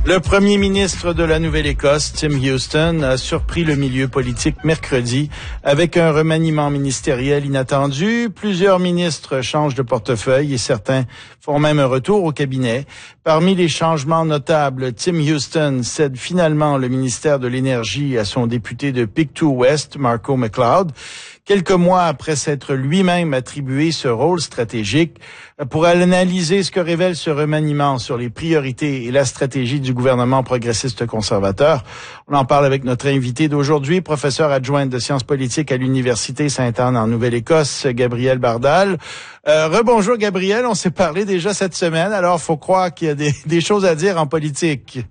Le premier ministre de la Nouvelle-Écosse, Tim Houston, a surpris le milieu politique mercredi avec un remaniement ministériel inattendu. Plusieurs ministres changent de portefeuille et certains font même un retour au cabinet. Parmi les changements notables, Tim Houston cède finalement le ministère de l'Énergie à son député de Pictou-Ouest, Marco MacLeod. Quelques mois après s'être lui-même attribué ce rôle stratégique, pour analyser ce que révèle ce remaniement sur les priorités et la stratégie du gouvernement progressiste conservateur, on en parle avec notre invité d'aujourd'hui, professeur adjointe de sciences politiques à l'Université Sainte-Anne en Nouvelle-Écosse, Gabrielle Bardal. Rebonjour Gabrielle, on s'est parlé déjà cette semaine, alors faut croire qu'il y a des choses à dire en politique.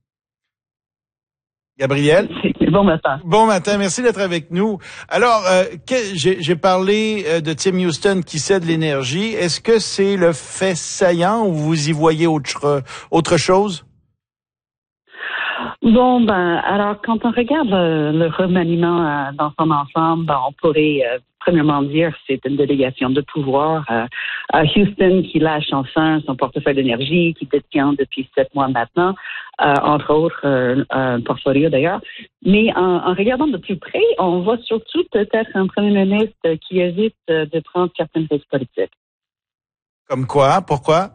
Gabrielle? Bon matin. Bon matin, merci d'être avec nous. Alors, j'ai parlé de Tim Houston qui cède l'énergie. Est-ce que c'est le fait saillant ou vous y voyez autre chose? Bon, alors, quand on regarde le remaniement dans son ensemble, on pourrait premièrement dire que c'est une délégation de pouvoir à Houston qui lâche enfin son portefeuille d'énergie, qui détient depuis 7 mois maintenant, entre autres un portfolio d'ailleurs. Mais en regardant de plus près, on voit surtout peut-être un premier ministre qui évite de prendre certaines risques politiques. Comme quoi? Pourquoi?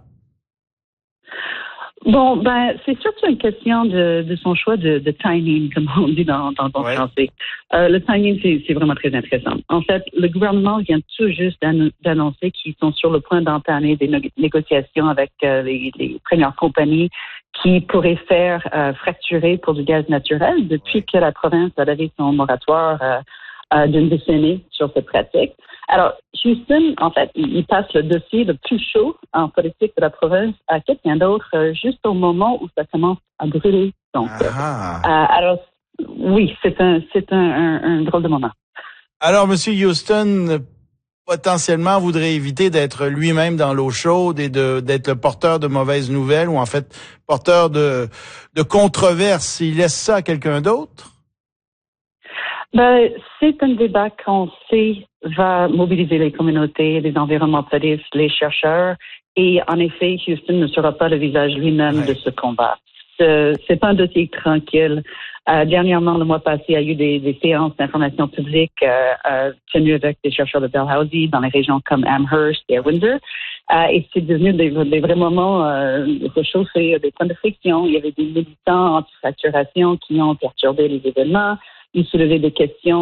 Bon, c'est surtout une question de son choix de timing, comme on dit dans français. Le timing, c'est vraiment très intéressant. En fait, le gouvernement vient tout juste d'annoncer qu'ils sont sur le point d'entamer des négociations avec les premières compagnies qui pourraient faire fracturer pour du gaz naturel depuis que la province a levé son moratoire d'une décennie sur cette pratique. Alors, Houston, en fait, il passe le dossier le plus chaud en politique de la province à quelqu'un d'autre juste au moment où ça commence à brûler. Donc, alors, oui, c'est un drôle de moment. Alors, Monsieur Houston, potentiellement, voudrait éviter d'être lui-même dans l'eau chaude et d'être le porteur de mauvaises nouvelles ou en fait, porteur de controverses. Il laisse ça à quelqu'un d'autre? C'est un débat qu'on sait va mobiliser les communautés, les environnementalistes, les chercheurs. Et en effet, Houston ne sera pas le visage lui-même de ce combat. C'est pas un dossier tranquille. Dernièrement, le mois passé, il y a eu des séances d'information publique tenues avec des chercheurs de Dalhousie dans les régions comme Amherst et Windsor. Et c'est devenu des vrais moments réchauffés, des points de friction. Il y avait des militants anti-fracturation qui ont perturbé les événements. Ils soulevaient des questions